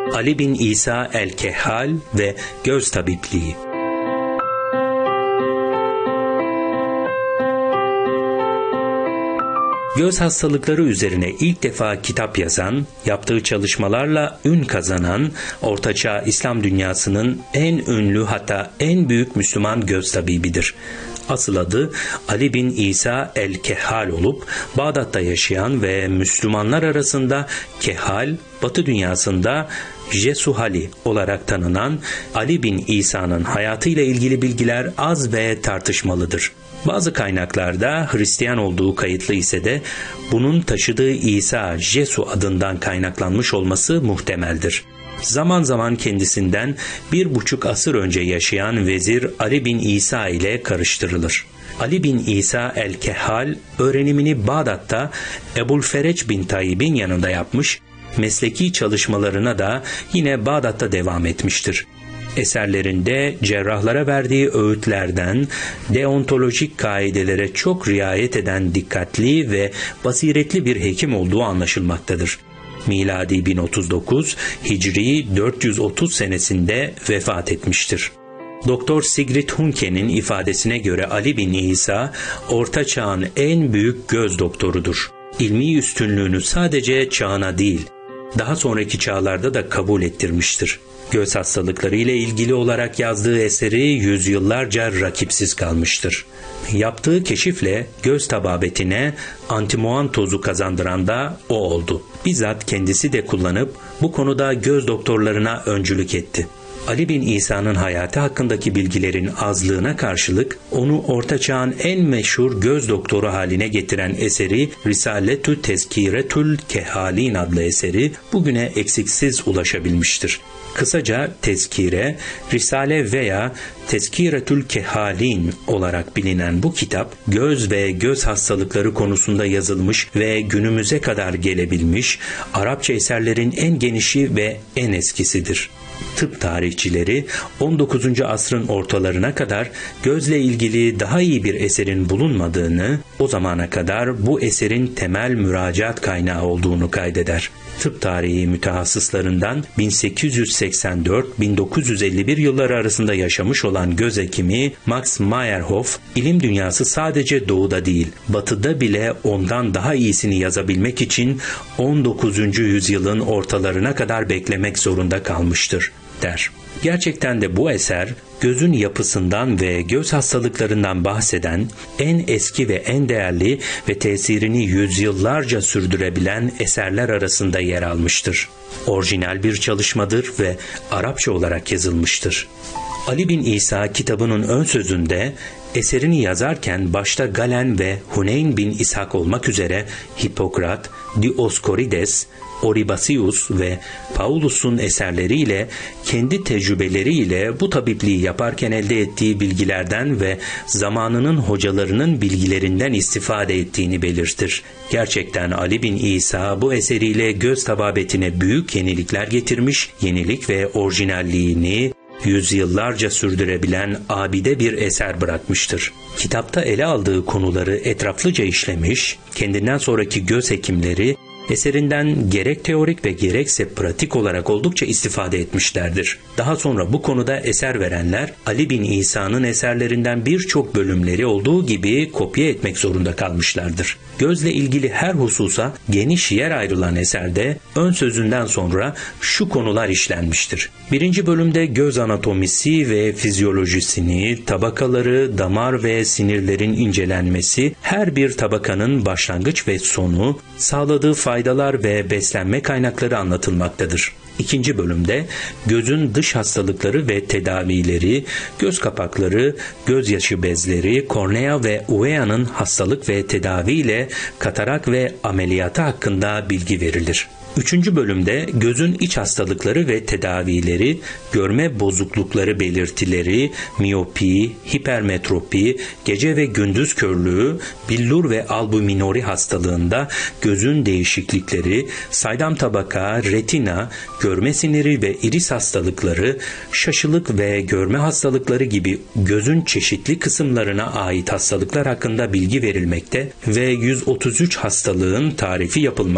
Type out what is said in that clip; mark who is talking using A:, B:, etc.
A: Ali bin İsa el-Kehhal ve göz tabipliği. Göz hastalıkları üzerine ilk defa kitap yazan, yaptığı çalışmalarla ün kazanan, Ortaçağ İslam dünyasının en ünlü hatta en büyük Müslüman göz tabibidir. Asıl adı Ali bin İsa el-Kehhal olup Bağdat'ta yaşayan ve Müslümanlar arasında Kehhal, Batı dünyasında Jesuhali olarak tanınan Ali bin İsa'nın hayatıyla ilgili bilgiler az ve tartışmalıdır. Bazı kaynaklarda Hristiyan olduğu kayıtlı ise de bunun taşıdığı İsa Jesu adından kaynaklanmış olması muhtemeldir. Zaman zaman kendisinden 1,5 asır önce yaşayan vezir Ali bin İsa ile karıştırılır. Ali bin İsa el-Kehhal öğrenimini Bağdat'ta Ebu'l-Fereç bin Tayyib'in yanında yapmış, mesleki çalışmalarına da yine Bağdat'ta devam etmiştir. Eserlerinde cerrahlara verdiği öğütlerden deontolojik kaidelere çok riayet eden dikkatli ve basiretli bir hekim olduğu anlaşılmaktadır. Miladi 1039, Hicri 430 senesinde vefat etmiştir. Doktor Sigrid Hunke'nin ifadesine göre Ali bin İsa, Orta Çağ'ın en büyük göz doktorudur. İlmi üstünlüğünü sadece çağına değil, daha sonraki çağlarda da kabul ettirmiştir. Göz hastalıkları ile ilgili olarak yazdığı eseri yüzyıllarca rakipsiz kalmıştır. Yaptığı keşifle göz tababetine antimoan tozu kazandıran da o oldu. Bizzat kendisi de kullanıp bu konuda göz doktorlarına öncülük etti. Ali bin İsa'nın hayatı hakkındaki bilgilerin azlığına karşılık onu Orta Çağ'ın en meşhur göz doktoru haline getiren eseri Risaletü Tezkiretül Kehhalin adlı eseri bugüne eksiksiz ulaşabilmiştir. Kısaca tezkire, risale veya Tezkiretül Kehhalin olarak bilinen bu kitap, göz ve göz hastalıkları konusunda yazılmış ve günümüze kadar gelebilmiş Arapça eserlerin en genişi ve en eskisidir. Tıp tarihçileri 19. asrın ortalarına kadar gözle ilgili daha iyi bir eserin bulunmadığını, o zamana kadar bu eserin temel müracaat kaynağı olduğunu kaydeder. Tıp tarihi mütehassıslarından 1884-1951 yılları arasında yaşamış olan göz hekimi Max Meyerhof, ilim dünyası sadece doğuda değil, batıda bile ondan daha iyisini yazabilmek için 19. yüzyılın ortalarına kadar beklemek zorunda kalmıştır, der. Gerçekten de bu eser, gözün yapısından ve göz hastalıklarından bahseden en eski ve en değerli ve tesirini yüzyıllarca sürdürebilen eserler arasında yer almıştır. Orijinal bir çalışmadır ve Arapça olarak yazılmıştır. Ali bin İsa kitabının ön sözünde eserini yazarken başta Galen ve Huneyn bin İshak olmak üzere Hipokrat, Dioskorides, Oribasius ve Paulus'un eserleriyle, kendi tecrübeleriyle bu tabipliği yaparken elde ettiği bilgilerden ve zamanının hocalarının bilgilerinden istifade ettiğini belirtir. Gerçekten Ali bin İsa bu eseriyle göz tababetine büyük yenilikler getirmiş, yenilik ve orijinalliğini yüzyıllarca sürdürebilen abide bir eser bırakmıştır. Kitapta ele aldığı konuları etraflıca işlemiş, kendinden sonraki göz hekimleri eserinden gerek teorik ve gerekse pratik olarak oldukça istifade etmişlerdir. Daha sonra bu konuda eser verenler Ali bin İsa'nın eserlerinden birçok bölümleri olduğu gibi kopya etmek zorunda kalmışlardır. Gözle ilgili her hususa geniş yer ayrılan eserde ön sözünden sonra şu konular işlenmiştir. 1. bölümde göz anatomisi ve fizyolojisini, tabakaları, damar ve sinirlerin incelenmesi, her bir tabakanın başlangıç ve sonu, sağladığı faydalar ve beslenme kaynakları anlatılmaktadır. 2. bölümde gözün dış hastalıkları ve tedavileri, göz kapakları, gözyaşı bezleri, kornea ve uveanın hastalık ve tedaviyle katarak ve ameliyatı hakkında bilgi verilir. 3. bölümde gözün iç hastalıkları ve tedavileri, görme bozuklukları belirtileri, miyopi, hipermetropi, gece ve gündüz körlüğü, billur ve albuminori hastalığında gözün değişiklikleri, saydam tabaka, retina, görme siniri ve iris hastalıkları, şaşılık ve görme hastalıkları gibi gözün çeşitli kısımlarına ait hastalıklar hakkında bilgi verilmekte ve 133 hastalığın tarifi yapılmaktadır.